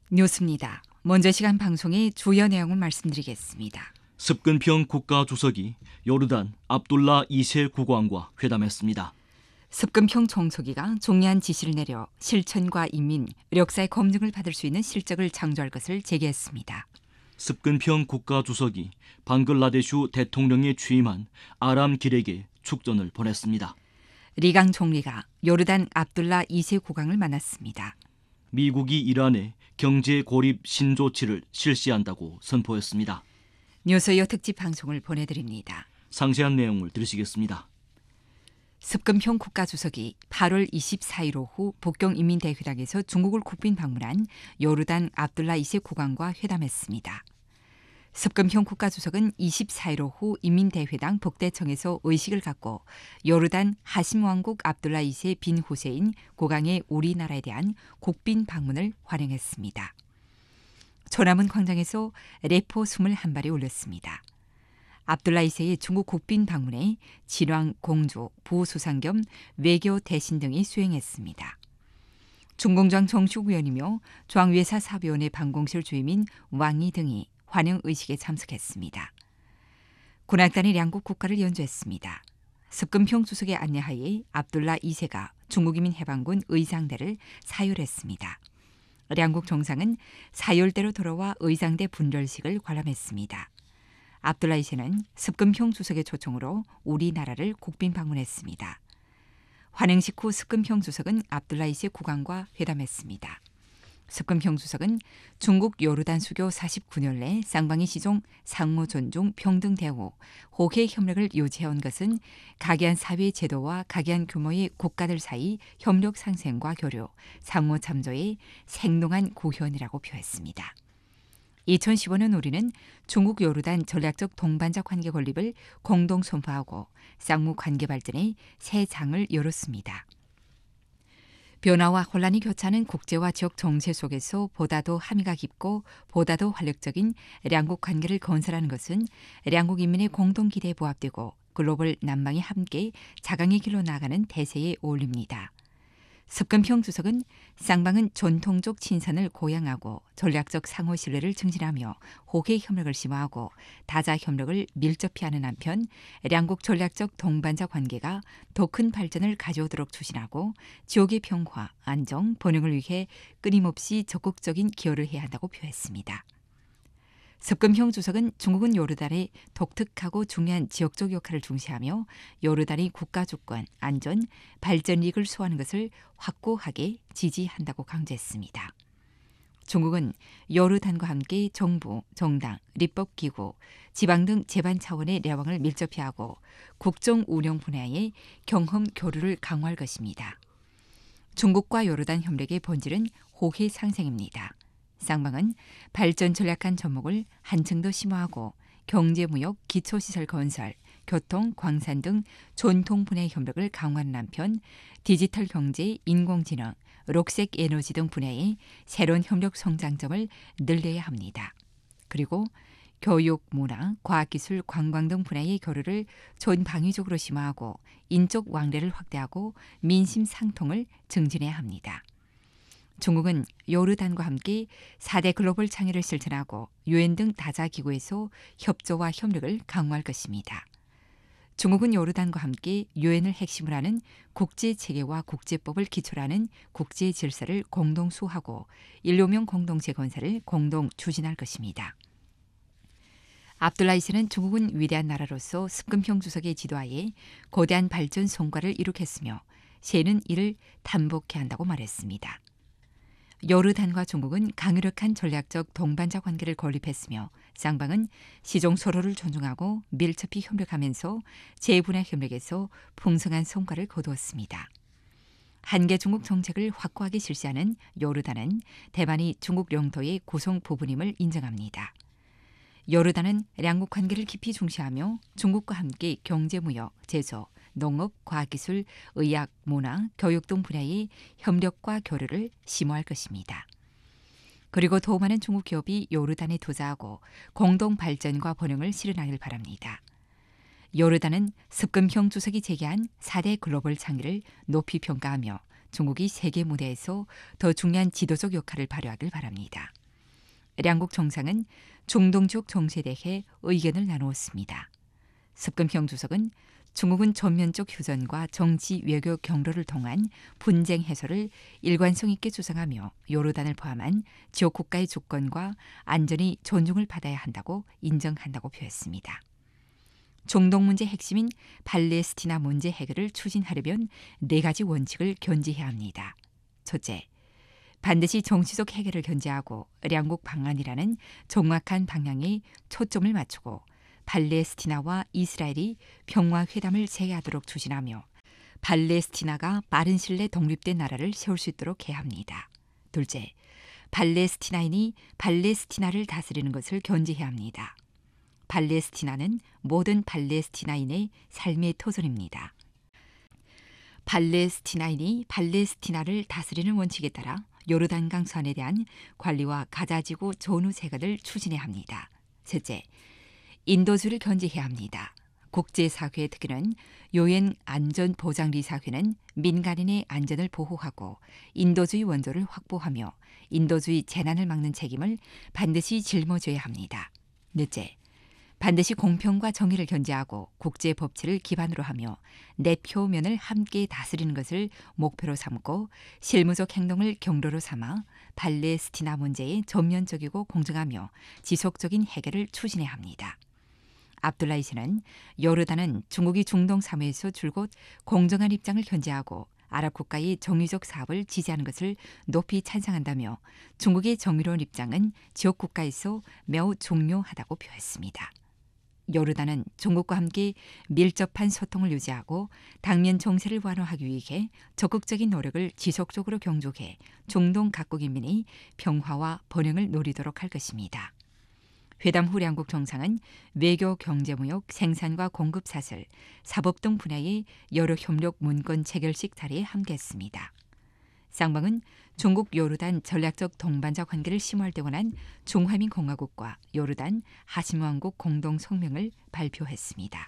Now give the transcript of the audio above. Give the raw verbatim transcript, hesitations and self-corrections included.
뉴스입니다. 먼저 시간 방송의 주요 내용을 말씀드리겠습니다. 습근평 국가주석이 요르단 압둘라 이 세 국왕과 회담했습니다. 습근평 총서기가 종이한 지시를 내려 실천과 인민, 역사의 검증을 받을 수 있는 실적을 창조할 것을 제기했습니다. 습근평 국가주석이 방글라데슈 대통령에 취임한 아람 길에게 축전을 보냈습니다. 리강 총리가 요르단 압둘라 이 세 국왕을 만났습니다. 미국이 이란에 경제 고립 신조치를 실시한다고 선포했습니다. 뉴스요 특집 방송을 보내드립니다. 상세한 내용을 들으시겠습니다. 습근평 국가주석이 팔월 이십사일 오후 북경인민대회당에서 중국을 국빈 방문한 요르단 압둘라 이 세 국왕과 회담했습니다. 습근평 국가주석은 이십사일 오후 인민대회당 북대청에서 의식을 갖고 요르단 하심왕국 압둘라 이 세 빈 후세인 국왕의 우리나라에 대한 국빈 방문을 환영했습니다. 초남은 광장에서 레포 이십일 발이 울렸습니다. 압둘라 이 세의 중국 국빈 방문에 진왕, 공주, 부수상 겸 외교 대신 등이 수행했습니다. 중공장 정식위원이며 중앙외사 사비원의 방공실 주임인 왕이 등이 환영 의식에 참석했습니다. 군악단이 양국 국가를 연주했습니다. 습근평 주석의 안내하에 압둘라 이 세가 중국인민 해방군 의장대를 사율했습니다. 양국 정상은 사열대로 돌아와 의장대 분별식을 관람했습니다. 압둘라 이 세는 습근평 주석의 초청으로 우리나라를 국빈 방문했습니다. 환영식 후 습근평 주석은 압둘라 이 세 국왕과 회담했습니다. 습근평 주석은 중국 요르단 수교 사십구 년 내 쌍방이 시종 상호 존중 평등 대우 호혜 협력을 유지해온 것은 각이한 사회 제도와 각이한 규모의 국가들 사이 협력 상생과 교류, 상호 참조의 생동한 구현이라고 표했습니다. 이천십오 년 우리는 중국 요르단 전략적 동반자 관계 건립을 공동 선포하고 쌍무 관계 발전에 새 장을 열었습니다. 변화와 혼란이 교차하는 국제와 지역 정세 속에서 보다도 함의가 깊고 보다도 활력적인 양국 관계를 건설하는 것은 양국 인민의 공동 기대에 부합되고 글로벌 난방이 함께 자강의 길로 나아가는 대세에 어울립니다. 습근평 주석은 쌍방은 전통적 친선을 고양하고 전략적 상호 신뢰를 증진하며 호혜 협력을 심화하고 다자 협력을 밀접히 하는 한편 양국 전략적 동반자 관계가 더 큰 발전을 가져오도록 추진하고 지역의 평화, 안정, 번영을 위해 끊임없이 적극적인 기여를 해야 한다고 표했습니다. 습근평 주석은 중국은 요르단의 독특하고 중요한 지역적 역할을 중시하며 요르단이 국가 주권, 안전, 발전 이익을 수호하는 것을 확고하게 지지한다고 강조했습니다. 중국은 요르단과 함께 정부, 정당,立법기구, 지방 등 제반 차원의 내왕을 밀접히 하고 국정 운영 분야의 경험 교류를 강화할 것입니다. 중국과 요르단 협력의 본질은 호혜 상생입니다. 쌍방은 발전 전략한 접목을 한층 더 심화하고 경제무역, 기초시설 건설, 교통, 광산 등 전통 분야의 협력을 강화하는 한편 디지털 경제, 인공지능, 녹색 에너지 등 분야의 새로운 협력 성장점을 늘려야 합니다. 그리고 교육, 문화, 과학기술, 관광 등 분야의 교류를 전방위적으로 심화하고 인적 왕래를 확대하고 민심 상통을 증진해야 합니다. 중국은 요르단과 함께 사 대 글로벌 창의를 실천하고 유엔 등 다자기구에서 협조와 협력을 강화할 것입니다. 중국은 요르단과 함께 유엔을 핵심으로 하는 국제체계와 국제법을 기초로 하는 국제 질서를 공동 수호하고 인류명 공동체 건설을 공동 추진할 것입니다. 압둘라 이 세는 중국은 위대한 나라로서 습근평 주석의 지도하에 거대한 발전 성과를 이룩했으며 세는 이를 단복해야 한다고 말했습니다. 요르단과 중국은 강력한 전략적 동반자 관계를 건립했으며 쌍방은 시종 서로를 존중하고 밀접히 협력하면서 재분야 협력에서 풍성한 성과를 거두었습니다. 한계 중국 정책을 확고하게 실시하는 요르단은 대만이 중국 영토의 구성 부분임을 인정합니다. 요르단은 양국 관계를 깊이 중시하며 중국과 함께 경제무역, 제조, 농업, 과학기술, 의학, 문화, 교육 등 분야의 협력과 교류를 심화할 것입니다. 그리고 더 많은 중국 기업이 요르단에 투자하고 공동 발전과 번영을 실현하길 바랍니다. 요르단은 습근평 주석이 제기한 사 대 글로벌 창의를 높이 평가하며 중국이 세계 무대에서 더 중요한 지도적 역할을 발휘하길 바랍니다. 양국 정상은 중동 지역 정세에 대해 의견을 나누었습니다. 습금형 주석은 중국은 전면적 휴전과 정치 외교 경로를 통한 분쟁 해소를 일관성 있게 주장하며 요르단을 포함한 지역 국가의 주권과 안전이 존중을 받아야 한다고 인정한다고 표했습니다. 중동 문제 핵심인 팔레스티나 문제 해결을 추진하려면 네 가지 원칙을 견지해야 합니다. 첫째, 반드시 정치적 해결을 견지하고 양국 방안이라는 정확한 방향에 초점을 맞추고 팔레스티나와 이스라엘이 평화회담을 재개하도록 추진하며 팔레스티나가 빠른 시일 내에 독립된 나라를 세울 수 있도록 해야 합니다. 둘째, 팔레스티나인이 팔레스티나를 다스리는 것을 견지해야 합니다. 팔레스티나는 모든 팔레스티나인의 삶의 터전입니다. 팔레스티나인이 팔레스티나를 다스리는 원칙에 따라 요르단강 서안에 대한 관리와 가자지구 전후 재건을 추진해야 합니다. 셋째, 인도주의를 견지해야 합니다. 국제사회의 특기는 유엔 안전보장리사회는 민간인의 안전을 보호하고 인도주의 원조를 확보하며 인도주의 재난을 막는 책임을 반드시 짊어져야 합니다. 넷째, 반드시 공평과 정의를 견지하고 국제법치를 기반으로 하며 내표면을 함께 다스리는 것을 목표로 삼고 실무적 행동을 경로로 삼아 팔레스티나 문제에 전면적이고 공정하며 지속적인 해결을 추진해야 합니다. 압둘라 이 세는 요르단은 중국이 중동 사무에서 줄곧 공정한 입장을 견지하고 아랍 국가의 정의적 사업을 지지하는 것을 높이 찬성한다며 중국의 정의로운 입장은 지역 국가에서 매우 중요하다고 표했습니다. 요르단은 중국과 함께 밀접한 소통을 유지하고 당면 정세를 완화하기 위해 적극적인 노력을 지속적으로 경주해 중동 각국 인민이 평화와 번영을 노리도록 할 것입니다. 회담 후 양국 정상은 외교, 경제, 무역, 생산과 공급 사슬, 사법 등 분야의 여러 협력 문건 체결식 자리에 함께했습니다. 쌍방은 중국 요르단 전략적 동반자 관계를 심화할 때 원한 중화민공화국과 요르단 하심 왕국 공동 성명을 발표했습니다.